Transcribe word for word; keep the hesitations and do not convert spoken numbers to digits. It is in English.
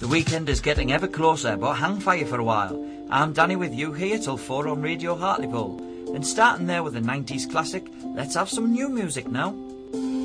The weekend is getting ever closer, but hang fire for a while. I'm Danny with you here till four on Radio Hartlepool. And starting there with a nineties classic, let's have some new music now.